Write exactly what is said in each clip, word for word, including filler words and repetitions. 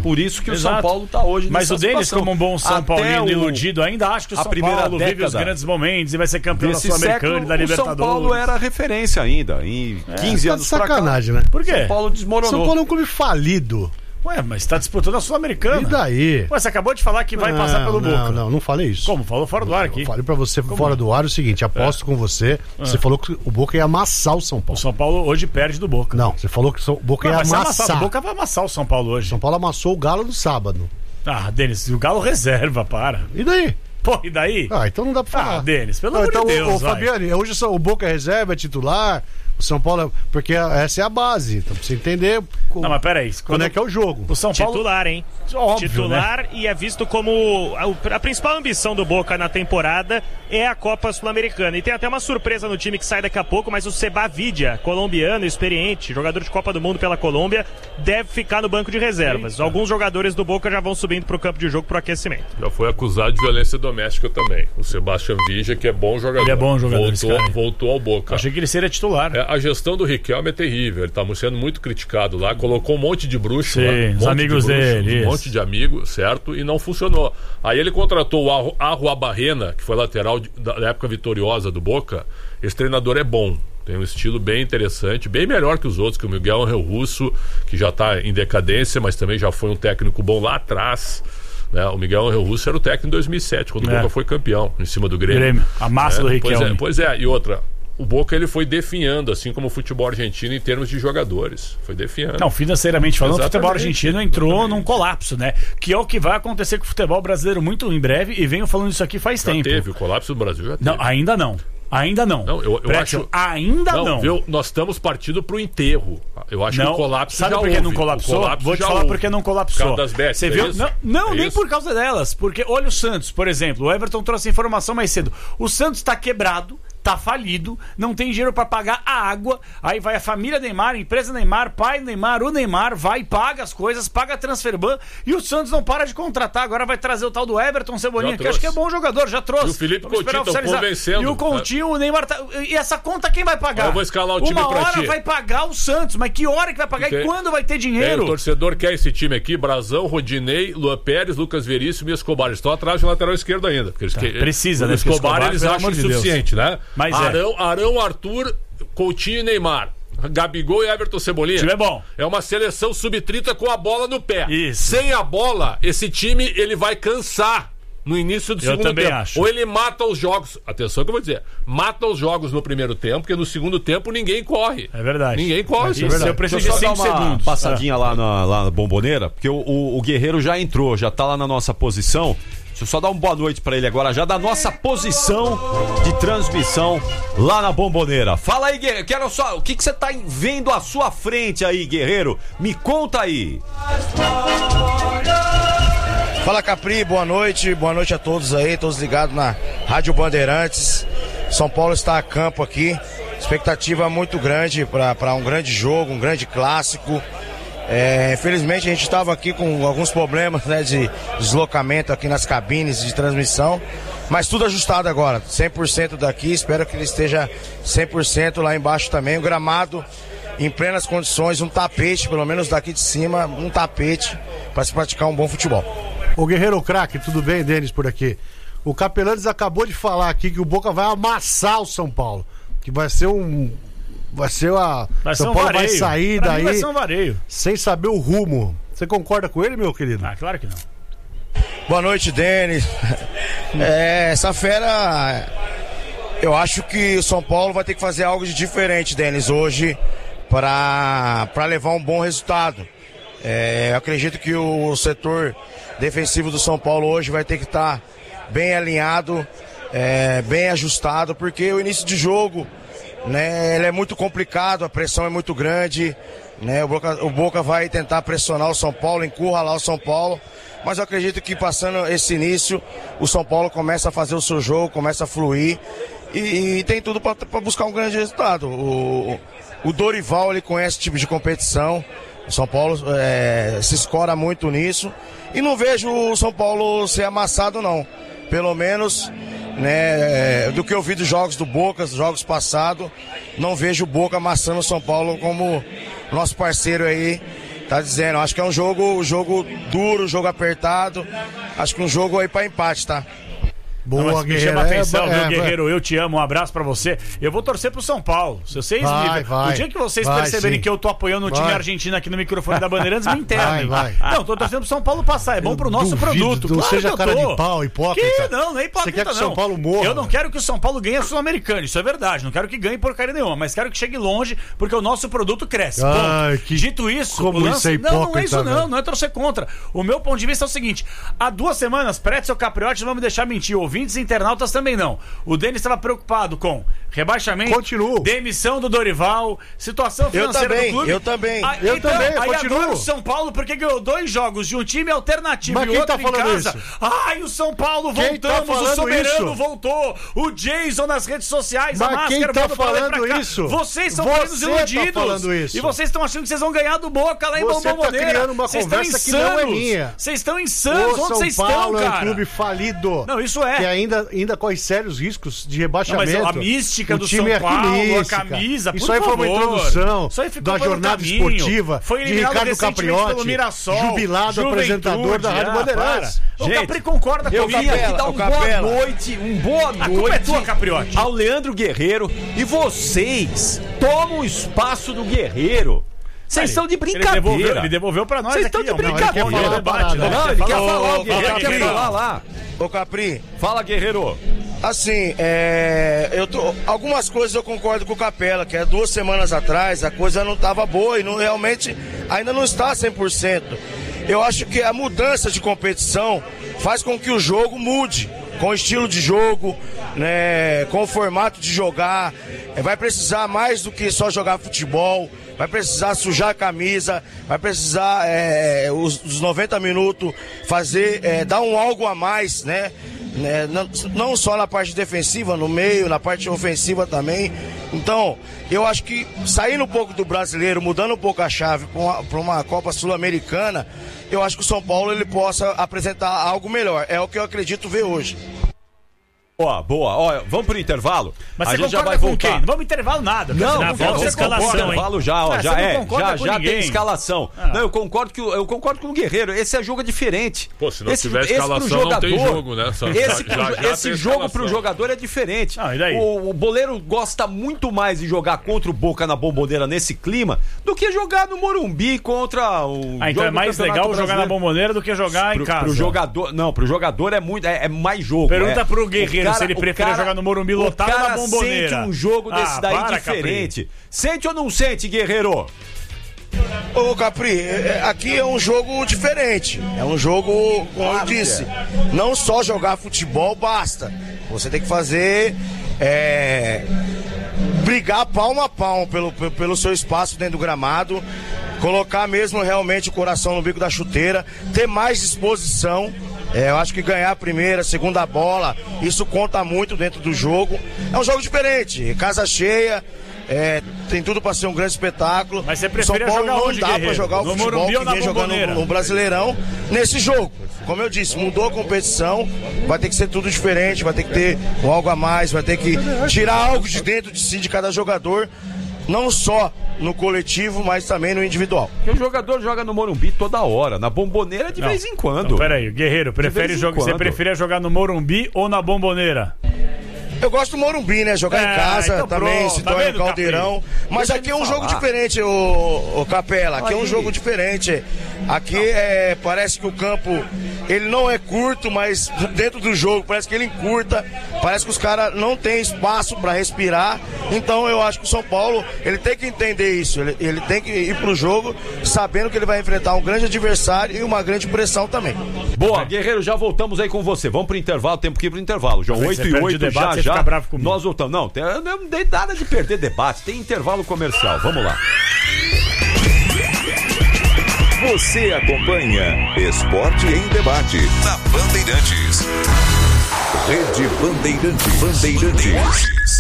por isso que Exato. o São Paulo está hoje Mas nessa o Denis, situação. como um bom São Até Paulino o... iludido, ainda acho que o a São primeira Paulo vive década os grandes momentos e vai ser campeão da desse Sul-Americana século, e da Libertadores. O São Paulo era referência ainda, em É, quinze tá anos de pra cá. sacanagem, né? Por quê? São Paulo desmoronou. São Paulo é um clube falido. Ué, mas tá disputando a Sul-Americana. E daí? Ué, você acabou de falar que vai não, passar pelo não, Boca. Não, não, não falei isso. Como? Falou fora do ar aqui. Eu falei pra você Como? fora do ar o seguinte, aposto é. com você, Ah. você falou que o Boca ia amassar o São Paulo. O São Paulo hoje perde do Boca. Não, você falou que o Boca Não, ia vai ser amassar. amassado. O Boca vai amassar o São Paulo hoje. O São Paulo amassou o Galo no sábado. Ah, Denis, o Galo reserva, para. E daí? Pô, e daí? Ah, então não dá pra falar. Ah, Denis, pelo Não, amor então, de Deus, ô, ô, vai. Fabiane, hoje o Boca é reserva, é titular, o São Paulo é... Porque essa é a base, então pra você entender o... Não, mas peraí. quando Quando é que é o jogo. O São Paulo... Titular, hein? Óbvio, Titular, né? e é visto como a, a principal ambição do Boca na temporada é a Copa Sul-Americana. E tem até uma surpresa no time que sai daqui a pouco, mas o Seba Vidia, colombiano, experiente, jogador de Copa do Mundo pela Colômbia, deve ficar no banco de reservas. Eita. Alguns jogadores do Boca já vão subindo pro campo de jogo pro aquecimento. Já foi acusado de violência doméstica também. O Sebastião Vigia, que é bom jogador. Ele é bom jogador, esse voltou, cara. voltou ao Boca. Achei que ele seria titular. É, a gestão do Riquelme é terrível. Ele tá sendo muito criticado lá. Colocou um monte de bruxo Sim, lá. Um os monte amigos de bruxo, dele, Um isso. monte de amigos, certo? E não funcionou. Aí ele contratou o Arruabarrena, que foi lateral de, da, da época vitoriosa do Boca. Esse treinador é bom. Tem um estilo bem interessante, bem melhor que os outros, que o Miguel Ángel Russo, que já está em decadência, mas também já foi um técnico bom lá atrás. Né? O Miguel Ángel Russo era o técnico em dois mil e sete, quando É. o Boca foi campeão, em cima do Grêmio. Grêmio, a massa É, do pois Riquelme. é, pois é, e outra, o Boca ele foi definhando, assim como o futebol argentino em termos de jogadores. Foi definhando. Não, financeiramente falando, Exatamente, o futebol argentino entrou exatamente. num colapso, né? Que é o que vai acontecer com o futebol brasileiro muito em breve, e venho falando isso aqui faz Já tempo. teve, o colapso do Brasil já teve. Não, ainda não. Ainda não. Não, eu, eu Pretzel, acho... ainda não. não. Viu? Nós estamos partindo pro enterro. Eu acho Não, que o colapso sabe já por que houve. não colapsou? O colapso Vou te já falar houve. por que não colapsou. Por causa das bets, Você é viu? isso? Não, não É nem isso? por causa delas. Porque olha o Santos, por exemplo. O Everton trouxe a informação mais cedo. O Santos tá quebrado, tá falido, não tem dinheiro pra pagar a água. Aí vai a família Neymar, a empresa Neymar, pai Neymar, o Neymar, vai, paga as coisas, paga a transferban, e o Santos não para de contratar. Agora vai trazer o tal do Everton Cebolinha, Já que acho que é trouxe. bom jogador, já trouxe. E o Felipe Vamos esperar Coutinho tão oficializar. convencendo, E o Coutinho, o Neymar tá... E essa conta quem vai pagar? Eu vou escalar o time Uma pra hora ti. vai pagar o Santos, mas que hora que vai pagar Tem- e quando vai ter É, dinheiro? o torcedor quer esse time aqui, Brazão, Rodinei, Luan Pérez, Lucas Veríssimo e Escobar. Eles estão atrás do lateral esquerdo ainda. Porque eles que- precisa, o né? Porque Escobar, Escobar, eles pelo acham amor de Deus. insuficiente, né? Mas é. Arão, Arão, Arthur, Coutinho e Neymar. Gabigol e Everton Cebolinha. O time é bom. É uma seleção sub trinta com a bola no pé. Isso. Sem a bola, esse time ele vai cansar no início do Eu segundo também tempo. acho. Ou ele mata os jogos. Atenção que eu vou dizer. Mata os jogos no primeiro tempo, porque no segundo tempo ninguém corre. É verdade. Ninguém corre. Isso isso é verdade. Eu preciso Deixa de eu só cinco dar uma segundos. passadinha lá, na, lá na Bomboneira, porque o, o, o Guerreiro já entrou, já tá lá na nossa posição. Deixa eu só dar uma boa noite pra ele agora, já da nossa posição de transmissão lá na Bomboneira. Fala aí, Guerreiro, quero só, o que que você tá vendo à sua frente aí, Guerreiro? Me conta aí. Fala, Capri, boa noite, boa noite a todos aí, todos ligados na Rádio Bandeirantes. São Paulo está a campo aqui, expectativa muito grande para um grande jogo, um grande clássico. É, infelizmente a gente estava aqui com alguns problemas, né, de deslocamento aqui nas cabines de transmissão, mas tudo ajustado agora, cem por cento daqui, espero que ele esteja cem por cento lá embaixo também. O gramado em plenas condições, um tapete, pelo menos daqui de cima, um tapete para se praticar um bom futebol. Ô Guerreiro Craque, tudo bem, Denis, por aqui? O Capelanes acabou de falar aqui que o Boca vai amassar o São Paulo, que vai ser um... Vai ser a... Vai São ser um Paulo vareio. vai sair Pra daí mim vai ser um vareio. sem saber o rumo. Você concorda com ele, meu querido? Ah, claro que não. Boa noite, Denis. É, essa fera, eu acho que o São Paulo vai ter que fazer algo de diferente, Denis, hoje, para para levar um bom resultado. É, eu acredito que o setor defensivo do São Paulo hoje vai ter que estar bem alinhado, é, bem ajustado, porque o início de jogo, né, ele é muito complicado, a pressão é muito grande, né, o Boca, o Boca vai tentar pressionar o São Paulo, encurralar o São Paulo, mas eu acredito que passando esse início, o São Paulo começa a fazer o seu jogo, começa a fluir e, e tem tudo para buscar um grande resultado. O, o Dorival, ele conhece esse tipo de competição, o São Paulo é, se escora muito nisso e não vejo o São Paulo ser amassado não, pelo menos, né, do que eu vi dos jogos do Boca, dos jogos passados, não vejo o Boca amassando o São Paulo como nosso parceiro aí tá dizendo. Acho que é um jogo, jogo duro, jogo apertado. Acho que um jogo aí pra empate, tá? Boa, Não, mas me Guerreiro. chama a atenção, é, viu, é, Guerreiro? Eu te amo, um abraço pra você. Eu vou torcer pro São Paulo. Se vocês Vai, me... vai. O dia que vocês Vai, perceberem sim. que eu tô apoiando o time Vai. argentino aqui no microfone da Bandeirantes, me internem. Vai, vai. Não, tô torcendo pro São Paulo passar. É bom Eu pro nosso duvido, produto. não Claro seja que eu cara tô. de pau, hipócrita. Que não, não é hipócrita, Você quer que o não. São Paulo morra? Eu não quero que o São Paulo ganhe a Sul-Americana, isso é verdade. Não quero que ganhe porcaria nenhuma, mas quero que chegue longe, porque o nosso produto cresce. Ponto. Ai, que- Dito isso, como o lance... isso é não, não é hipócrita, isso não, velho. não é torcer contra. O meu ponto de vista é o seguinte: há duas semanas, Pretzel Capriotti não vai me deixar mentir, ouvintes e internautas também não. O Denis estava preocupado com rebaixamento, Continuo. demissão do Dorival, situação Eu financeira também, do clube. eu também. Ah, Eu então, também, aí continuo. agora o São Paulo, porque ganhou dois jogos de um time alternativo Mas e quem outro tá em falando casa. isso? Ai, o São Paulo, Quem tá voltamos, o falando Soberano isso? voltou, o Jason nas redes sociais, a Mas máscara quem tá voltou pra lá e pra falando cá. isso? Vocês são Você meninos tá iludidos. falando isso. E vocês estão achando que vocês vão ganhar do Boca lá em Você tá Bomboneira. criando uma Vocês estão conversa que não é insanos. minha. Vocês estão insanos. O Onde São vocês Paulo estão, é um cara? clube falido. Não, isso é. Que ainda, ainda corre sérios riscos de Não, rebaixamento. mas a mística O do time São é Paulo, mística. a camisa, por Isso aí favor. foi uma introdução Isso aí ficou da pelo jornada caminho. esportiva Foi de eliminado Ricardo recentemente Capriotti, pelo Mirassol, jubilado Juventude, apresentador da Rádio ah, Bandeirantes. para. O Capri concorda Eu comigo. vim aqui dar o um boa Capela. noite, um boa A culpa noite é tua, Capriotti. ao Leandro Guerreiro, e vocês tomam o espaço do Guerreiro. Vocês estão de Ele devolveu, brincadeira. ele devolveu pra nós Vocês aqui. estão de ó. Não, ele brincadeira. quer falar Não, debate, não, né? Não, ele quer Ô, falar, o ô, Guerreiro fala, quer Guerreiro. falar lá. Ô Capri, Fala, Guerreiro. assim, é, eu tô, algumas coisas eu concordo com o Capela, que há duas semanas atrás a coisa não estava boa e não, realmente ainda não está cem por cento. Eu acho que a mudança de competição faz com que o jogo mude, com o estilo de jogo, né, com o formato de jogar. É, vai precisar mais do que só jogar futebol, vai precisar sujar a camisa, vai precisar é, os, os noventa minutos fazer, é, dar um algo a mais, né? Né, não, não só na parte defensiva, no meio, na parte ofensiva também. Então, eu acho que saindo um pouco do brasileiro, mudando um pouco a chave para uma, pra uma Copa Sul-Americana, eu acho que o São Paulo ele possa apresentar algo melhor. É o que eu acredito ver hoje. Boa, boa. Olha, vamos pro intervalo. Mas a você gente já concorda vai com voltar. quem? Não vamos intervalo nada. Não, Na não, volta você a escalação, concorda, hein? intervalo já, ó, Ah, já você não é, concorda já, com já tem ninguém. escalação. Ah. Não, eu concordo que o- eu concordo com o Guerreiro. Esse é jogo diferente. Pô, se não esse, tiver esse pro escalação, não tem jogador- jogo, né? Só- Esse, já- pro- já- já esse tem jogo escalação. pro jogador é diferente. Ah, e daí? O, o boleiro gosta muito mais de jogar contra o Boca na Bomboneira nesse clima do que jogar no Morumbi contra o. Ah, então jogo é do mais Campeonato legal jogar na Brasileiro. Bomboneira do que jogar em Pro, casa. pro jogador, não, pro jogador é muito é, é mais jogo. Pergunta é. pro Guerreiro O cara- se ele o prefere cara- jogar no Morumbi lotado o ou na cara Bomboneira. sente um jogo desse Ah, daí para, diferente. Sente ou não sente, Guerreiro? Ô Capri, é- é- aqui é um jogo diferente. É um jogo, como eu disse, não só jogar futebol basta. Você tem que fazer. É, brigar palmo a palmo pelo, pelo, pelo seu espaço dentro do gramado. Colocar mesmo realmente o coração no bico da chuteira. Ter mais disposição. É, eu acho que ganhar a primeira, segunda bola, isso conta muito dentro do jogo. É um jogo diferente, casa cheia, é, tem tudo para ser um grande espetáculo. Mas você São preferia Paulo jogar não onde, dá para Guerreiro? jogar o No futebol Morumbi que ou na vem jogando Bomboneira? no, no Brasileirão nesse jogo. Como eu disse, mudou a competição, vai ter que ser tudo diferente, vai ter que ter um algo a mais, vai ter que tirar algo de dentro de si de cada jogador, não só no coletivo, mas também no individual. Porque o jogador joga no Morumbi toda hora, na Bomboneira de Não. vez em quando. Não, peraí, Guerreiro, prefere vez em jogar, você quando. preferia jogar no Morumbi ou na Bomboneira? Eu gosto do Morumbi, né? Jogar É, em casa então também, pronto, se tá torna vendo, no Caldeirão. Mas Deixa aqui é ele um jogo falar. diferente, o, o Capela. Aqui é um Aí. jogo diferente. Aqui é, parece que o campo ele não é curto, mas dentro do jogo parece que ele encurta. Parece que os caras não têm espaço para respirar. Então eu acho que o São Paulo ele tem que entender isso. Ele, ele tem que ir pro jogo sabendo que ele vai enfrentar um grande adversário e uma grande pressão também. Boa, Guerreiro, já voltamos aí com você. Vamos pro intervalo, temos que ir pro intervalo. João, Você oito perde e o oito, debate, já você já. fica bravo comigo. Nós voltamos. Não, tem- eu não dei nada de perder debate. Tem intervalo comercial. Vamos lá. Você acompanha Esporte em Debate na Bandeirantes. Rede Bandeirantes. Bandeirantes.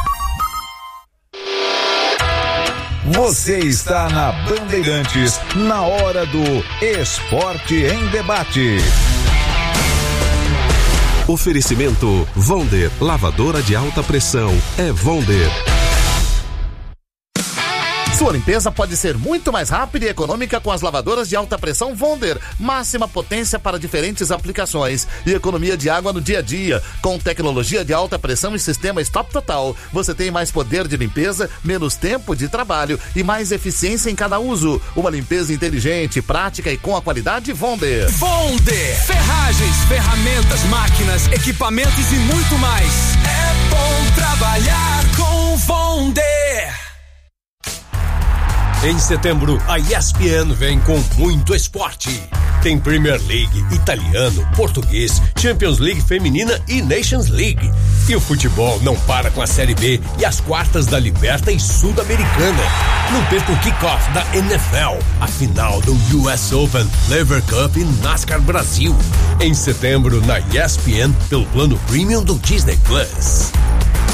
Você está na Bandeirantes, na hora do Esporte em Debate. Oferecimento Vonder, lavadora de alta pressão, é Vonder. Sua limpeza pode ser muito mais rápida e econômica com as lavadoras de alta pressão Wonder. Máxima potência para diferentes aplicações e economia de água no dia a dia. Com tecnologia de alta pressão e sistema Stop Total, você tem mais poder de limpeza, menos tempo de trabalho e mais eficiência em cada uso. Uma limpeza inteligente, prática e com a qualidade Wonder. Wonder! Ferragens, ferramentas, máquinas, equipamentos e muito mais. É bom trabalhar com Wonder! Em setembro, a E S P N vem com muito esporte. Tem Premier League, italiano, português, Champions League feminina e Nations League. E o futebol não para com a Série B e as quartas da Libertadores e Sul-Americana. Não perca o kickoff da N F L, a final do U S Open, Lever Cup e NASCAR Brasil. Em setembro, na E S P N, pelo plano Premium do Disney Plus.